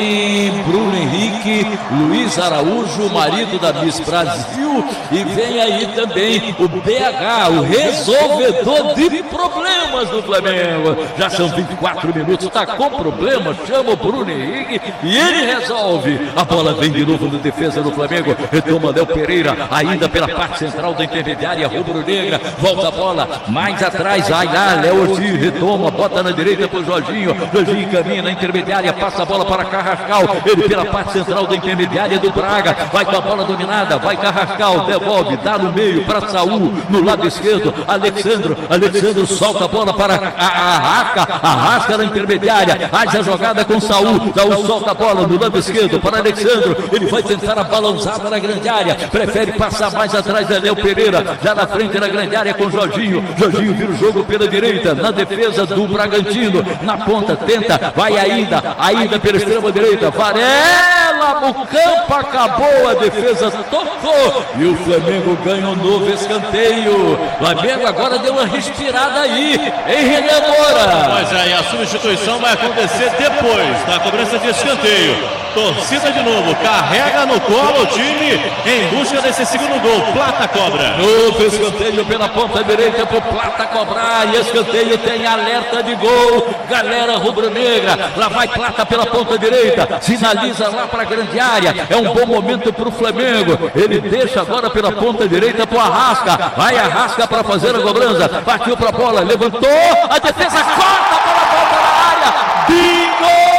vem Bruno Henrique, Luiz Araújo, marido da Miss Brasil, e vem aí também o BH, o resolvedor de problemas do Flamengo. Já são 24 minutos, está com problema, chama o Bruno Henrique e ele resolve. A bola vem de novo na defesa do Flamengo, retoma Léo Pereira, ainda pela parte central da intermediária rubro-negra, volta a bola, mais atrás, vai lá, Léo Ortiz, retoma, bota na direita pro Jorginho, Jorginho caminha na intermediária, passa a bola para Carrascal, ele pela parte central da intermediária do Braga, vai com a bola dominada, vai Carrascal, devolve, dá no meio para Saúl, no lado esquerdo, Alexandro solta a bola para Arrasca na intermediária, faz a jogada com Saúl solta a bola no lado esquerdo para Alexandro, ele vai tentar a balançada na grande área, prefere passar mais atrás da Léo Pereira, já na frente na grande área com Jorginho vira o jogo pela direita, na defesa do Bragantino, na ponta, tenta, vai ainda pela extrema direita, Varela no campo, acabou a defesa, tocou, e o Flamengo ganha um novo escanteio. O Flamengo agora deu uma respirada aí, em Renan Moura. Mas aí a substituição vai acontecer depois da cobrança de escanteio. Torcida de novo, carrega no colo o time em busca desse segundo gol. Plata cobra. Novo escanteio pela ponta direita pro Plata cobrar. E escanteio tem alerta de gol. Galera rubro-negra. Lá vai Plata pela ponta direita. Sinaliza lá para a grande área. É um bom momento pro Flamengo. Ele deixa agora pela ponta direita pro Arrasca. Vai Arrasca para fazer a cobrança. Partiu pra bola, levantou. A defesa corta para a volta na área. Bingo!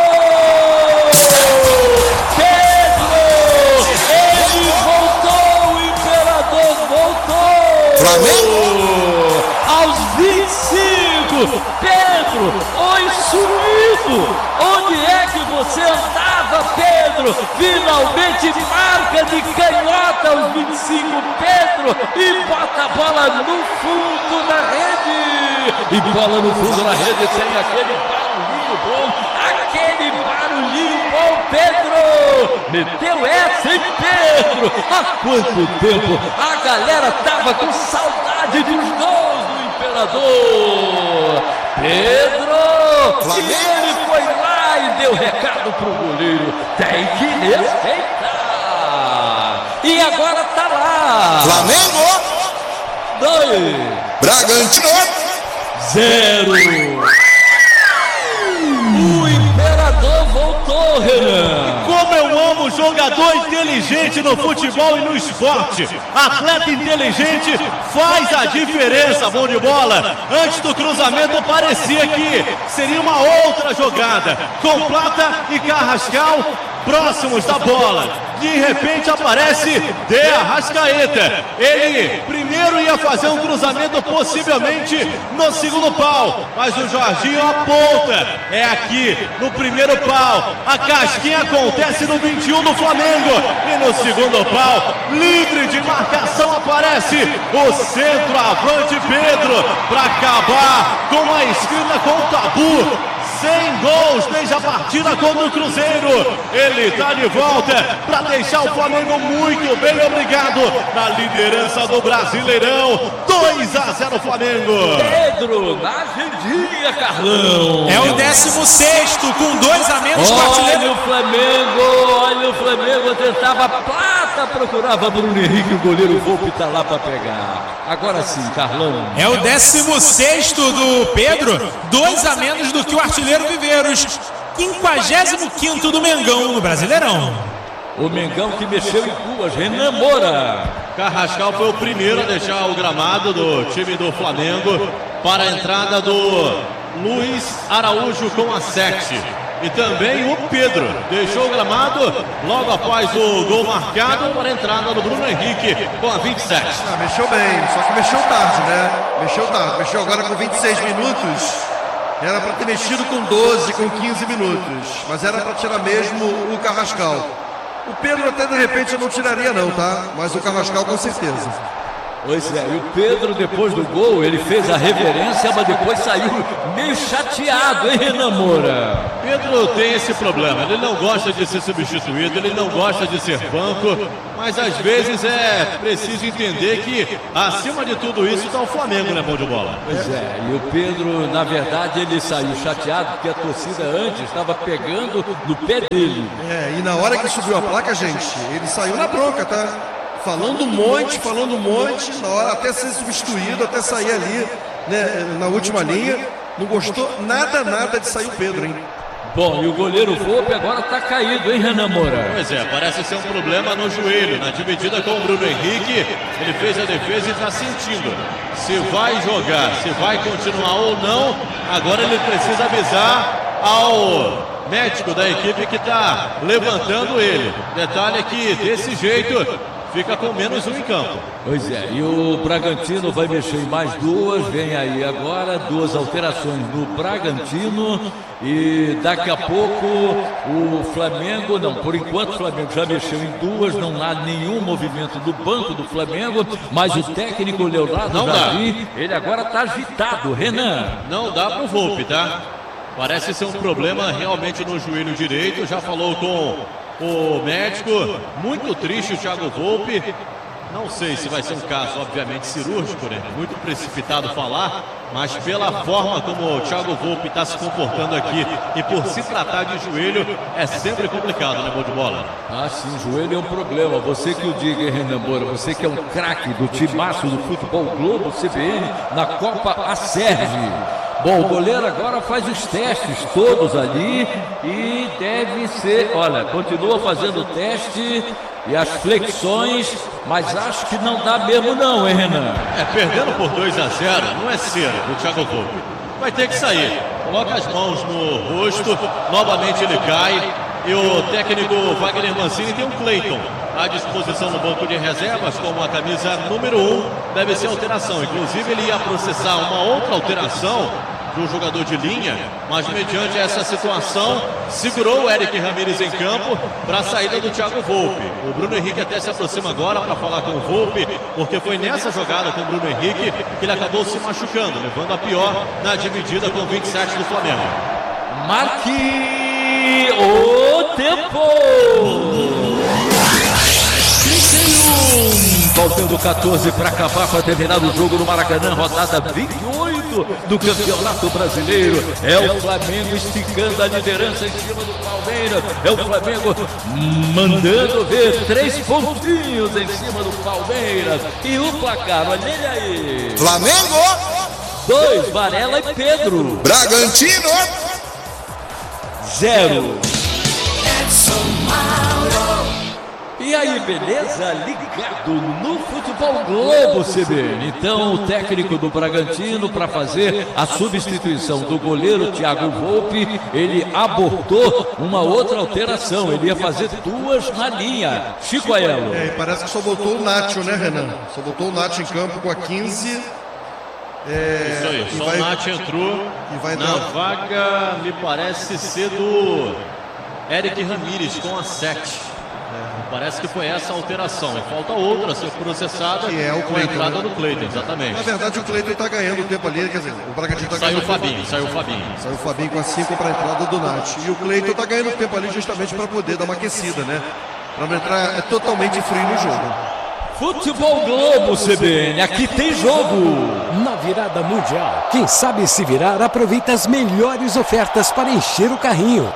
Flamengo! Aos 25, Pedro, oi sumido! Onde é que você andava, Pedro? Finalmente marca de canhota aos 25, Pedro, e bota a bola no fundo da rede! E bola no fundo da rede sem aquele barulhinho bom, Pedro! Meteu essa, hein, Pedro? Há quanto tempo a galera tava com saudade dos gols do Imperador! Pedro! Flamengo. E ele foi lá e deu recado pro goleiro. Tem que respeitar! E agora tá lá! Flamengo! 2 Bragantino! 0! O Imperador voltou, Renan! Como eu amo jogador inteligente no futebol e no esporte. Atleta inteligente faz a diferença, bom de bola. Antes do cruzamento parecia que seria uma outra jogada. Com Plata e Carrascal próximos da bola. De repente aparece De Arrascaeta. Ele primeiro ia fazer um cruzamento possivelmente no segundo pau, mas o Jorginho aponta. É aqui no primeiro pau. A casquinha acontece no 21 do Flamengo. E no segundo pau, livre de marcação, aparece o centroavante Pedro para acabar com uma escrita com tabu. 100 gols desde a partida contra o Cruzeiro. Ele está de volta para deixar o Flamengo muito bem obrigado na liderança do Brasileirão. 2-0 Flamengo. Pedro, na agendinha, Carlão. É o 16º com 2 a menos. Olha o Flamengo tentava Plata, procurava Bruno Henrique, o goleiro Volpe está lá para pegar. Agora sim, Carlão. É o 16º do Pedro, 2 a menos do que o artilheiro Viveiros. 55º do Mengão no Brasileirão. O Mengão que mexeu em duas, Renan Moura. Carrascal foi o primeiro a deixar o gramado do time do Flamengo para a entrada do Luiz Araújo com a 7. E também o Pedro deixou o gramado logo após o gol marcado para a entrada do Bruno Henrique com a 27. Mexeu bem, só que mexeu tarde, né? Mexeu agora com 26 minutos. Era para ter mexido com 12, com 15 minutos. Mas era para tirar mesmo o Carrascal. O Pedro até de repente eu não tiraria não, tá? Mas o Carrascal com certeza. Pois é, e o Pedro, depois do gol, ele fez a reverência, mas depois saiu meio chateado, hein, Renan Moura? Pedro tem esse problema, ele não gosta de ser substituído, ele não gosta de ser banco, mas às vezes é preciso entender que acima de tudo isso está o Flamengo, né, bom de bola? Pois é, e o Pedro, na verdade, ele saiu chateado porque a torcida antes estava pegando no pé dele. E na hora que subiu a placa, gente, ele saiu na bronca, tá? Falando um monte, na hora até ser substituído, até sair ali, né, na última linha. Não gostou nada de sair o Pedro, hein? Bom, e o goleiro Volpe agora tá caído, hein, Renan Moura? Pois é, parece ser um problema no joelho. Na dividida com o Bruno Henrique, ele fez a defesa e está sentindo. Se vai jogar, se vai continuar ou não, agora ele precisa avisar ao médico da equipe que está levantando ele. Detalhe é que desse jeito fica com menos um em campo. Pois é, e o Bragantino vai mexer em mais duas, vem aí agora, duas alterações no Bragantino e daqui a pouco o Flamengo, não, por enquanto o Flamengo já mexeu em duas, não há nenhum movimento do banco do Flamengo, mas o técnico Leonardo Jardim, ele agora está agitado, Renan. Não dá pro Volpe, tá? Parece ser um problema realmente no joelho direito, já falou com o médico, muito triste o Thiago Volpe. Não sei se vai ser um caso, obviamente, cirúrgico, né? Muito precipitado falar, mas pela forma como o Thiago Volpe está se comportando aqui e por se tratar de joelho, é sempre complicado, né, bom de bola? Ah, sim, joelho é um problema. Você que o diga, hein, Renan Moura? Você que é um craque do timaço do Futebol Globo CBN na Copa Acerve. Bom, o goleiro agora faz os testes todos ali e deve ser, olha, continua fazendo o teste e as flexões, mas acho que não dá mesmo não, hein, Renan? Perdendo por 2-0, não é cera do Thiago Volpe. Vai ter que sair. Coloca as mãos no rosto, novamente ele cai e o técnico Wagner Mancini tem um Cleiton à disposição no banco de reservas como a camisa número 1, deve ser alteração. Inclusive ele ia processar uma outra alteração do jogador de linha, mas mediante essa situação segurou o Eric Ramírez em campo para a saída do Thiago Volpe. O Bruno Henrique até se aproxima agora para falar com o Volpe, porque foi nessa jogada com o Bruno Henrique que ele acabou se machucando, levando a pior na dividida com 27 do Flamengo. Marque o tempo! 31! Faltando 14 para acabar, para terminar o jogo no Maracanã, rodada 28 do Campeonato Brasileiro. É o Flamengo esticando a liderança em cima do Palmeiras. É o Flamengo mandando ver 3 pontinhos em cima do Palmeiras. E o placar, olha ele aí. Flamengo 2, Varela e Pedro. Bragantino 0. E aí, beleza? Ligado no Futebol Globo CBN. Então, o técnico do Bragantino, para fazer a substituição do goleiro Thiago Volpe, ele abortou uma outra alteração. Ele ia fazer 2 na linha. Chico Aiello. E parece que só botou o Nacho, né, Renan? Só botou o Nacho em campo com a 15. Isso aí, só o Nacho entrou na vaga, me parece ser do Eric Ramírez com a 7. Parece que foi essa a alteração. E falta outra a ser processada, que é o com a entrada do Cleiton, exatamente. Na verdade, o Cleiton está ganhando tempo ali, quer dizer, o Bragantino está ganhando. Saiu o Fabinho. Saiu o Fabinho com a 5 para a entrada do Nath. E o Cleiton está ganhando tempo ali justamente para poder dar uma aquecida, né? Para não entrar totalmente frio no jogo. Futebol Globo CBN, aqui tem jogo. Na virada mundial, quem sabe se virar, aproveita as melhores ofertas para encher o carrinho.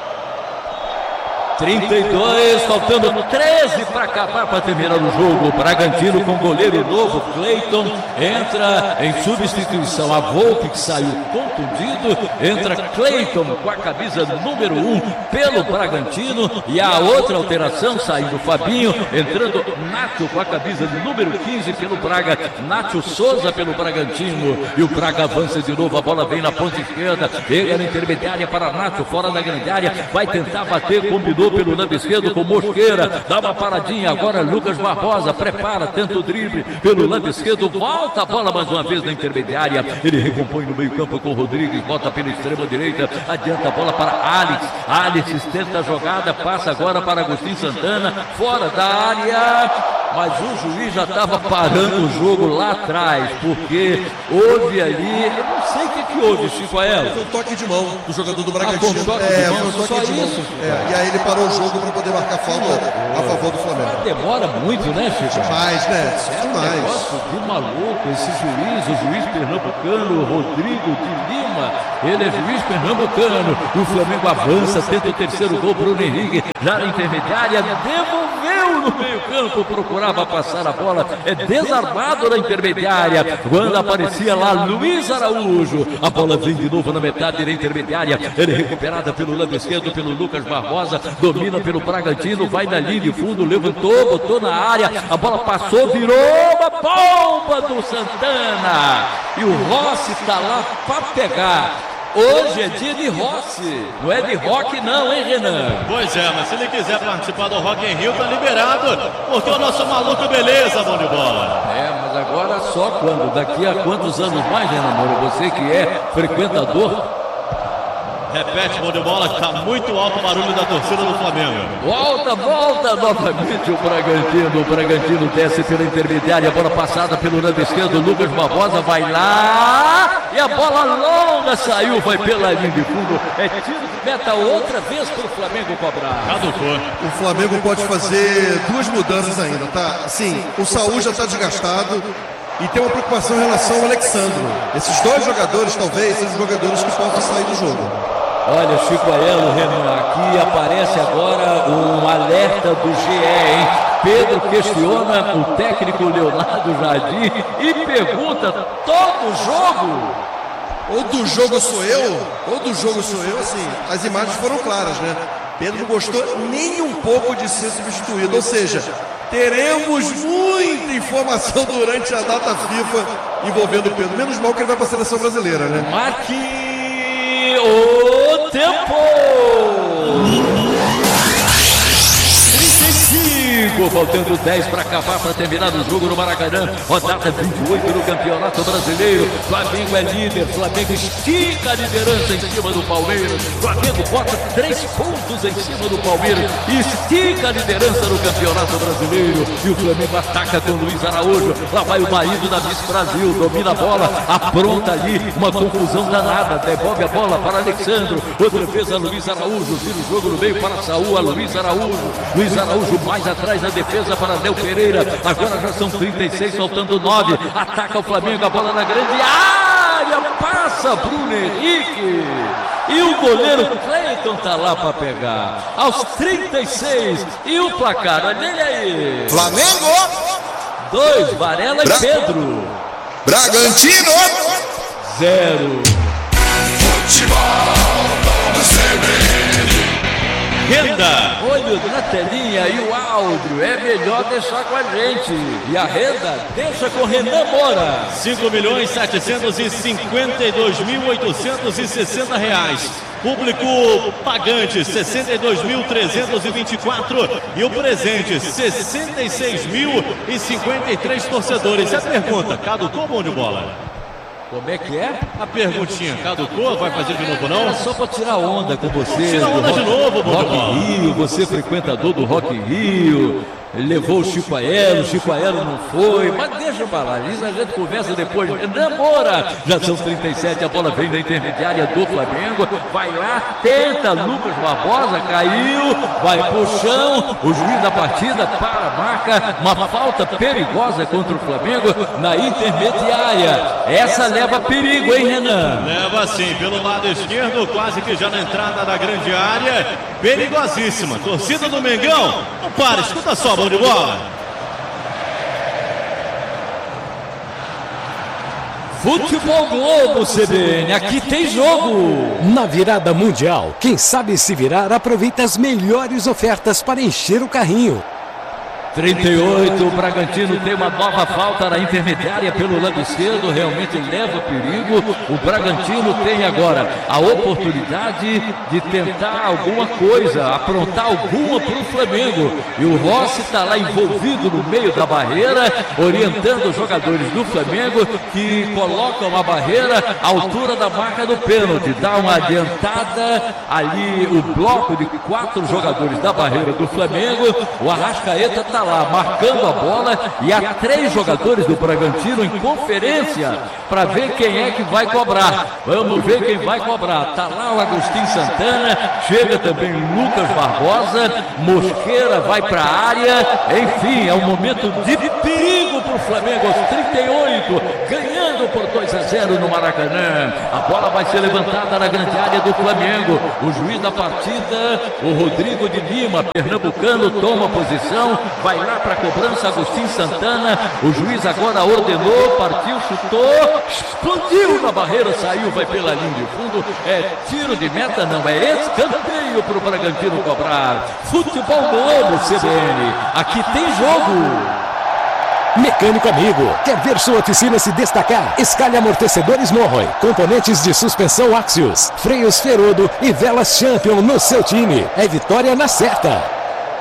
32, faltando 13 para acabar, para terminar o jogo. O Bragantino com goleiro novo, Cleiton, entra em substituição a Volpe, que saiu contundido. Entra Cleiton com a camisa número 1 pelo Bragantino. E a outra alteração, saindo Fabinho, entrando Nacho com a camisa número 15 pelo Braga. Nacho Souza pelo Bragantino. E o Braga avança de novo, a bola vem na ponta esquerda. Chega na intermediária para Nacho, fora da grande área. Vai tentar bater, combinou pelo lado esquerdo com Mosqueira, dá uma paradinha, agora Lucas Barbosa, prepara, tenta o drible pelo lado esquerdo, volta a bola mais uma vez na intermediária, ele recompõe no meio campo com o Rodrigues, bota pela extrema direita, adianta a bola para Alex tenta a jogada, passa agora para Agostinho Santana, fora da área, mas o juiz já estava parando o jogo lá atrás, porque houve ali, eu não sei o que houve, Chico Aelo. Foi um toque de mão do jogador do Bragantino. Foi um toque de mão, foi um toque só de mão. isso. E aí ele parou o jogo para poder marcar falta a favor do Flamengo. Demora muito, né, Chico? Demais, né? Demais. Negócio de maluco, esse juiz, o juiz pernambucano, Rodrigo de Lima, ele é juiz pernambucano. O Flamengo avança, tenta o terceiro gol, Bruno Henrique, já na intermediária, devolveu no meio-campo, procurava passar a bola, é desarmado na intermediária. Quando aparecia lá Luiz Araújo, a bola vem de novo na metade da intermediária, ele é recuperada pelo lado esquerdo, pelo Lucas Barbosa, domina pelo Bragantino, vai na linha de fundo, levantou, botou na área, a bola passou, virou uma bomba do Santana, e o Rossi está lá para pegar. Hoje é dia de Rossi, não é de rock não, hein, Renan? Pois é, mas se ele quiser participar do Rock in Rio, tá liberado, porque o nosso maluco beleza, bom de bola. Mas agora só quando? Daqui a quantos anos mais, Renan Moura? Você que é frequentador. Repete, bom de bola, que tá muito alto o barulho da torcida do Flamengo. Volta novamente o Bragantino. O Bragantino desce pela intermediária, a bola passada pelo lado esquerdo. Lucas Barbosa vai lá e a bola longa saiu, vai pela linha de fundo. É tiro de meta outra vez para o Flamengo cobrar. Caducou. O Flamengo pode fazer duas mudanças ainda, tá? Assim, o Saúl já está desgastado. E tem uma preocupação em relação ao Alexandro. Esses dois jogadores, talvez, sejam jogadores que possam sair do jogo. Olha, Chico Aelo, Renan, aqui aparece agora um alerta do GE, hein? Pedro questiona o técnico Leonardo Jardim e pergunta: todo jogo? Ou do jogo sou eu, assim, as imagens foram claras, né? Pedro não gostou nem um pouco de ser substituído, ou seja, teremos muita informação durante a data FIFA envolvendo o Pedro. Menos mal que ele vai para a seleção brasileira, né? Marque o tempo! 35, faltando 10 para acabar, para terminar o jogo no Maracanã. Rodada 28 no Campeonato Brasileiro. Flamengo é líder, Flamengo estica a liderança em cima do Palmeiras. Flamengo bota 3 pontos em cima do Palmeiras, estica a liderança no Campeonato Brasileiro. E o Flamengo ataca com Luiz Araújo. Lá vai o marido da Miss Brasil, domina a bola, apronta ali uma confusão danada, devolve a bola para Alexandro. Outra vez a Luiz Araújo, vira o jogo no meio para Saúl, a Luiz Araújo. Luiz Araújo mais atrás na defesa para Léo Pereira. Agora já são 36, faltando 9. Ataca o Flamengo, a bola na grande área. Passa Bruno Henrique. E o goleiro Cleiton tá lá para pegar. Aos 36. E o placar, olha ele aí. Flamengo 2, Varela e Pedro. Bragantino 0. Renda. Olho na telinha e o áudio é melhor deixar com a gente. E a renda deixa com Renan Moura. 5.752.860 reais. Público pagante 62.324 e o presente 66.053 torcedores. E a pergunta, caducou, bom de bola? Como é que é? A perguntinha, caducou? Vai fazer de novo, não? Era só para tirar onda com você. Tira onda de novo, bom Rock in Rio, você frequentador do Rock in Rio. Ele levou o Chico Aelo não foi, mas deixa pra lá, isso a gente conversa depois. Namora, já são 37, a bola vem da intermediária do Flamengo, vai lá, tenta, Lucas Barbosa, caiu, vai pro chão, o juiz da partida para, marca uma falta perigosa contra o Flamengo na intermediária. Essa leva perigo, hein, Renan? Leva sim, pelo lado esquerdo, quase que já na entrada da grande área, perigosíssima. Torcida do Mengão, não para, escuta só, bom de bola. Futebol Globo, CBN, aqui tem jogo. Na virada mundial, quem sabe se virar aproveita as melhores ofertas para encher o carrinho. 38, o Bragantino tem uma nova falta na intermediária pelo lado esquerdo, realmente leva perigo. O Bragantino tem agora a oportunidade de tentar alguma coisa, aprontar alguma para o Flamengo. E o Rossi está lá envolvido no meio da barreira, orientando os jogadores do Flamengo que colocam a barreira à altura da marca do pênalti. Dá uma adiantada ali o bloco de 4 jogadores da barreira do Flamengo. O Arrascaeta está está lá marcando a bola e há 3 jogadores do Bragantino em conferência para ver quem é que vai cobrar. Vamos ver quem vai cobrar. Está lá o Agostinho Santana, chega também o Lucas Barbosa, Mosqueira vai para a área. Enfim, é um momento de perigo para o Flamengo aos 38, ganhando por 2-0 no Maracanã. A bola vai ser levantada na grande área do Flamengo. O juiz da partida, o Rodrigo de Lima, pernambucano, toma posição, vai lá para a cobrança, Agostinho Santana. O juiz agora ordenou, partiu, chutou, explodiu na barreira, saiu, vai pela linha de fundo. É tiro de meta, não, é escanteio para o Bragantino cobrar. Futebol Globo CBN, aqui tem jogo. Mecânico amigo, quer ver sua oficina se destacar? Escalhe amortecedores Morroy, componentes de suspensão Axios, freios Ferodo e velas Champion no seu time. É vitória na certa.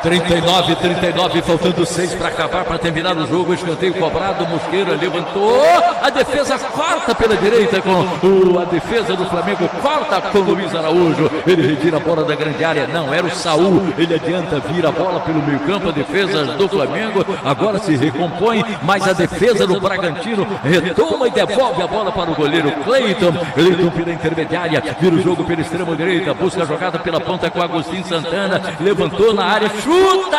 39, faltando 6 para acabar, para terminar o jogo. Escanteio cobrado, Mosqueira levantou, a defesa corta pela direita com a defesa do Flamengo, corta com o Luiz Araújo, ele retira a bola da grande área, não, era o Saul, ele adianta, vira a bola pelo meio campo, a defesa do Flamengo agora se recompõe, mas a defesa do Bragantino retoma e devolve a bola para o goleiro Cleiton pela intermediária, vira o jogo pela extrema direita, busca a jogada pela ponta com Agostinho Santana, levantou na área, chuta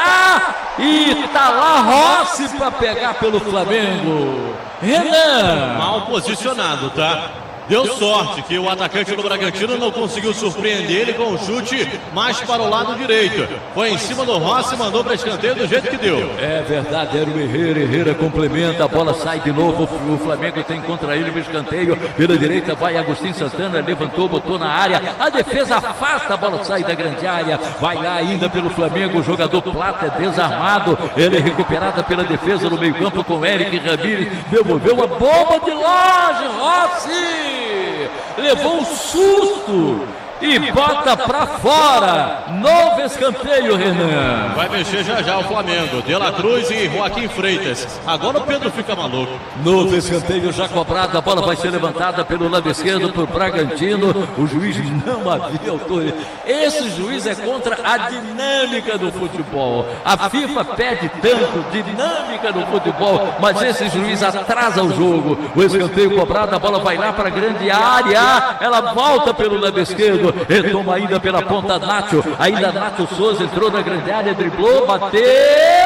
e tá lá Rossi para pegar pelo Flamengo. Renan, mal posicionado, tá? Deu sorte que o atacante do Bragantino não conseguiu surpreender ele com um chute mais para o lado direito. Foi em cima do Rossi, mandou para escanteio do jeito que deu. É verdade, era o Herrera complementa, a bola sai de novo, o Flamengo tem contra ele o escanteio, pela direita vai Agostinho Santana, levantou, botou na área, a defesa afasta, a bola sai da grande área, vai lá ainda pelo Flamengo, o jogador Plata é desarmado, ele é recuperada pela defesa no meio campo com Eric Ramírez, devolveu uma bomba de longe, Rossi! Levou um susto e bota pra fora. Novo escanteio, Renan. Vai mexer já o Flamengo. De La Cruz e Joaquim Freitas. Agora o Pedro fica maluco. Novo escanteio já cobrado. A bola vai ser levantada pelo lado esquerdo pro Bragantino. O juiz não havia autoridade. Esse juiz é contra a dinâmica do futebol. A FIFA pede tanto dinâmica no futebol, mas esse juiz atrasa o jogo. O escanteio cobrado, a bola vai lá para a grande área. Ela volta pelo lado esquerdo. Retoma ainda pela ponta Nacho. Ainda Nacho Souza entrou na grande área, driblou, bateu.